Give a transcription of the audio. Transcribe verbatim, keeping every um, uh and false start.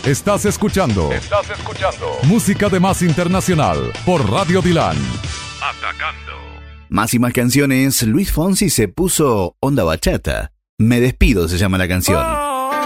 Estás escuchando. Estás escuchando. Música de Más Internacional por Radio Dilan. Atacando. Más y más canciones. Luis Fonsi se puso onda bachata. Me despido se llama la canción. Oh.